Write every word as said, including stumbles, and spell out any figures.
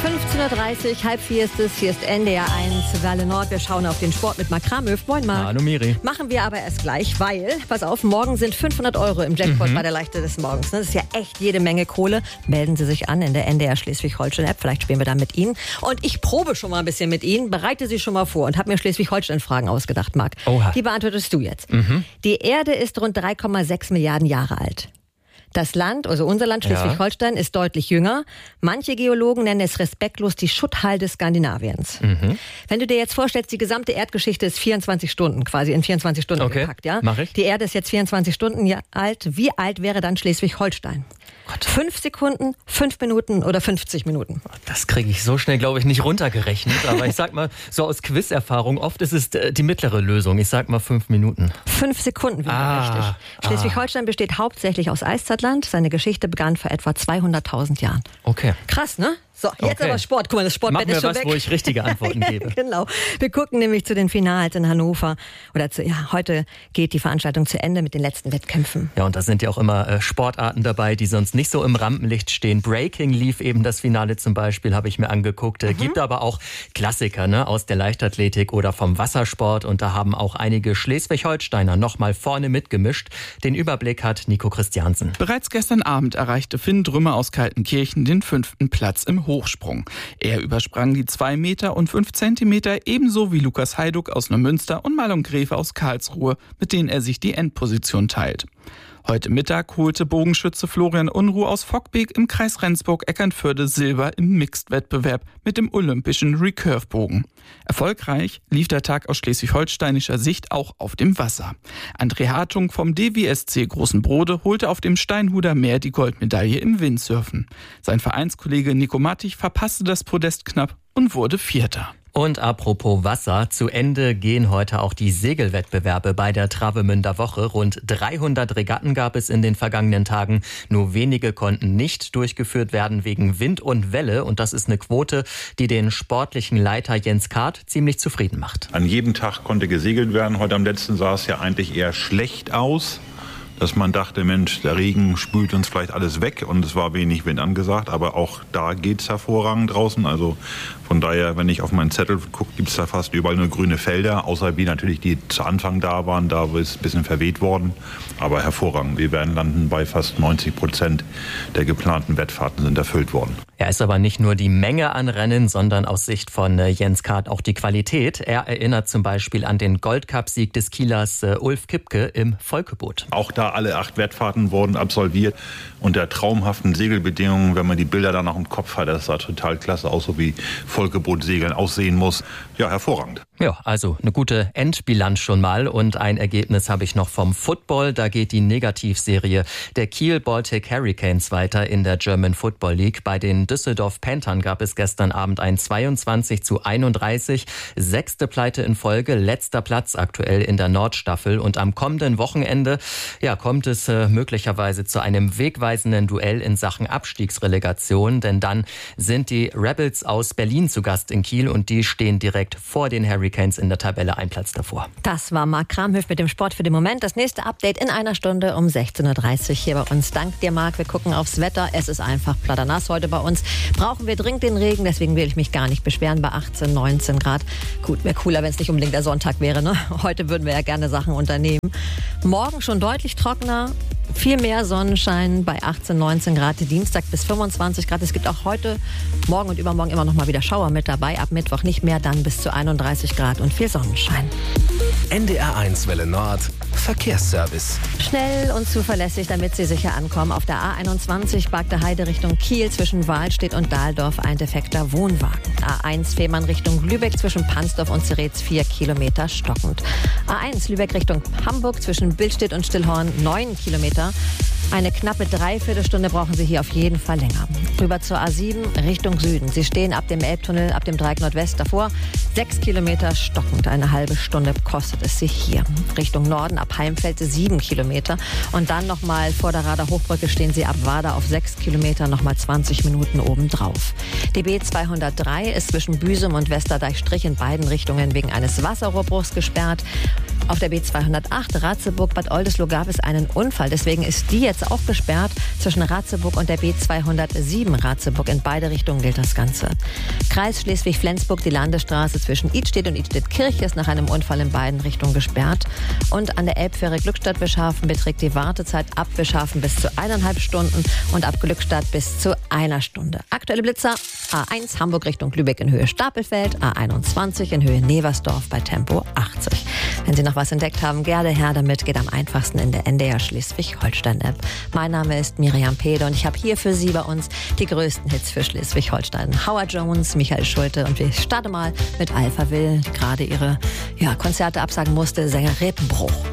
fünfzehn Uhr dreißig, halb vier ist es. Hier ist N D R eins Welle Nord. Wir schauen auf den Sport mit Marc Kramhöft. Moin, Marc. Hallo, Miri. Machen wir aber erst gleich, weil, pass auf, morgen sind fünfhundert Euro im Jackpot mhm. bei der Leichte des Morgens. Das ist ja echt jede Menge Kohle. Melden Sie sich an in der N D R Schleswig-Holstein-App. Vielleicht spielen wir da mit Ihnen. Und ich probe schon mal ein bisschen mit Ihnen, bereite Sie schon mal vor und habe mir Schleswig-Holstein-Fragen ausgedacht, Marc. Oha. Die beantwortest du jetzt. Mhm. Die Erde ist rund drei Komma sechs Milliarden Jahre alt. Das Land, also unser Land Schleswig-Holstein, ja. ist deutlich jünger. Manche Geologen nennen es respektlos die Schutthalde Skandinaviens. Mhm. Wenn du dir jetzt vorstellst, die gesamte Erdgeschichte ist vierundzwanzig Stunden, quasi in vierundzwanzig Stunden okay. gepackt. Ja? Mach ich. Die Erde ist jetzt vierundzwanzig Stunden alt. Wie alt wäre dann Schleswig-Holstein? Gott. Fünf Sekunden, fünf Minuten oder fünfzig Minuten? Das kriege ich so schnell, glaube ich, nicht runtergerechnet. Aber ich sag mal, so aus Quiz-Erfahrung, oft ist es die mittlere Lösung. Ich sag mal fünf Minuten. Fünf Sekunden wäre ah, richtig. Schleswig-Holstein ah. besteht hauptsächlich aus Eiszeitland. Seine Geschichte begann vor etwa zweihunderttausend Jahren. Okay. Krass, ne? So, jetzt okay. aber Sport. Guck mal, das Sportbett ist schon was, weg. Wo ich richtige Antworten ja, gebe. Genau. Wir gucken nämlich zu den Finals in Hannover. Oder zu, ja, heute geht die Veranstaltung zu Ende mit den letzten Wettkämpfen. Ja, und da sind ja auch immer äh, Sportarten dabei, die sonst nicht so im Rampenlicht stehen. Breaking lief eben das Finale zum Beispiel, habe ich mir angeguckt. Mhm. Gibt aber auch Klassiker, ne, aus der Leichtathletik oder vom Wassersport. Und da haben auch einige Schleswig-Holsteiner noch mal vorne mitgemischt. Den Überblick hat Nico Christiansen. Bereits gestern Abend erreichte Finn Drümmer aus Kaltenkirchen den fünften Platz im Hochsprung. Er übersprang die zwei Meter und fünf Zentimeter ebenso wie Lukas Heiduck aus Neumünster und Marlon Gräfe aus Karlsruhe, mit denen er sich die Endposition teilt. Heute Mittag holte Bogenschütze Florian Unruh aus Vockbeek im Kreis Rendsburg-Eckernförde Silber im Mixed-Wettbewerb mit dem olympischen Recurve-Bogen. Erfolgreich lief der Tag aus schleswig-holsteinischer Sicht auch auf dem Wasser. André Hartung vom D W S C Großen Brode holte auf dem Steinhuder Meer die Goldmedaille im Windsurfen. Sein Vereinskollege Nico Mattich verpasste das Podest knapp und wurde Vierter. Und apropos Wasser, zu Ende gehen heute auch die Segelwettbewerbe bei der Travemünder Woche. Rund dreihundert Regatten gab es in den vergangenen Tagen. Nur wenige konnten nicht durchgeführt werden wegen Wind und Welle. Und das ist eine Quote, die den sportlichen Leiter Jens Kart ziemlich zufrieden macht. An jedem Tag konnte gesegelt werden. Heute am letzten sah es ja eigentlich eher schlecht aus, dass man dachte, Mensch, der Regen spült uns vielleicht alles weg und es war wenig Wind angesagt, aber auch da geht's hervorragend draußen. Also von daher, wenn ich auf meinen Zettel gucke, gibt's da fast überall nur grüne Felder, außer wie natürlich die zu Anfang da waren, da ist ein bisschen verweht worden, aber hervorragend. Wir werden landen bei fast neunzig Prozent der geplanten Wettfahrten sind erfüllt worden. Ja, ist aber nicht nur die Menge an Rennen, sondern aus Sicht von Jens Kart auch die Qualität. Er erinnert zum Beispiel an den Goldcup-Sieg des Kielers Ulf Kipke im Volkeboot. Auch da alle acht Wettfahrten wurden absolviert unter traumhaften Segelbedingungen. Wenn man die Bilder da noch im Kopf hat, das sah total klasse aus, so wie Volkebootsegeln aussehen muss. Ja, hervorragend. Ja, also eine gute Endbilanz schon mal. Und ein Ergebnis habe ich noch vom Football. Da geht die Negativserie der Kiel Baltic Hurricanes weiter in der German Football League. Bei den Düsseldorf Panthern gab es gestern Abend ein zweiundzwanzig zu einunddreißig. Sechste Pleite in Folge, letzter Platz aktuell in der Nordstaffel. Und am kommenden Wochenende ja, kommt es äh, möglicherweise zu einem wegweisenden Duell in Sachen Abstiegsrelegation. Denn dann sind die Rebels aus Berlin zu Gast in Kiel und die stehen direkt vor den Hurricanes in der Tabelle, ein Platz davor. Das war Marc Kramhöft mit dem Sport für den Moment. Das nächste Update in einer Stunde um sechzehn Uhr dreißig hier bei uns. Dank dir, Marc. Wir gucken aufs Wetter. Es ist einfach platternass heute bei uns. Brauchen wir dringend den Regen, deswegen will ich mich gar nicht beschweren bei achtzehn, neunzehn Grad. Gut, wäre cooler, wenn es nicht unbedingt der Sonntag wäre, ne? Heute würden wir ja gerne Sachen unternehmen. Morgen schon deutlich trockener. Viel mehr Sonnenschein bei achtzehn, neunzehn Grad, Dienstag bis fünfundzwanzig Grad. Es gibt auch heute, morgen und übermorgen immer noch mal wieder Schauer mit dabei. Ab Mittwoch nicht mehr, dann bis zu einunddreißig Grad und viel Sonnenschein. N D R eins Welle Nord, Verkehrsservice. Schnell und zuverlässig, damit Sie sicher ankommen. Auf der A einundzwanzig Bagde Heide Richtung Kiel zwischen Wahlstedt und Dahldorf ein defekter Wohnwagen. A eins Fehmarn Richtung Lübeck zwischen Pansdorf und Zeretz vier Kilometer stockend. A eins Lübeck Richtung Hamburg zwischen Billstedt und Stillhorn neun Kilometer. Eine knappe Dreiviertelstunde brauchen Sie hier auf jeden Fall länger. Rüber zur A sieben Richtung Süden. Sie stehen ab dem Elbtunnel, ab dem Dreieck Nordwest davor. Sechs Kilometer stockend. Eine halbe Stunde kostet es Sie hier. Richtung Norden ab Heimfeld sieben Kilometer. Und dann nochmal vor der Rader Hochbrücke stehen Sie ab Wader auf sechs Kilometer, nochmal zwanzig Minuten obendrauf. Die B zweihundertdrei ist zwischen Büsum und Westerdeichstrich in beiden Richtungen wegen eines Wasserrohrbruchs gesperrt. Auf der B zweihundertacht Ratzeburg-Bad Oldesloe gab es einen Unfall. Deswegen ist die jetzt auch gesperrt zwischen Ratzeburg und der B zweihundertsieben Ratzeburg. In beide Richtungen gilt das Ganze. Kreis Schleswig-Flensburg, die Landesstraße zwischen Idstedt und Idstedt-Kirche ist nach einem Unfall in beiden Richtungen gesperrt. Und an der Elbfähre Glückstadt-Bischhafen beträgt die Wartezeit ab Bischhafen bis zu eineinhalb Stunden und ab Glückstadt bis zu einer Stunde. Aktuelle Blitzer: A eins Hamburg Richtung Lübeck in Höhe Stapelfeld, A einundzwanzig in Höhe Neversdorf bei Tempo achtzig. Wenn Sie noch was entdeckt haben, gerne her damit. Geht am einfachsten in der N D R Schleswig-Holstein-App. Mein Name ist Miriam Pede und ich habe hier für Sie bei uns die größten Hits für Schleswig-Holstein. Howard Jones, Michael Schulte und wir starten mal mit Alpha Will, die gerade ihre ja, Konzerte absagen musste, Sänger Rippenbruch.